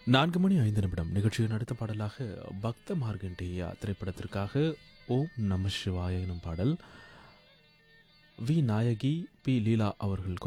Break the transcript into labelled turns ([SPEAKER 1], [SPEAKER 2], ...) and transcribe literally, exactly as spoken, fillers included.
[SPEAKER 1] நான்கு மணி ஐந்து நிமிடம் நிகழ்ச்சியின் அடுத்த பாடலாக பக்த மார்கண்டேயா திரைப்படத்திற்காக ஓம் நம சிவாய எனும் பாடல் வி நாயகி பி லீலா அவர்கள்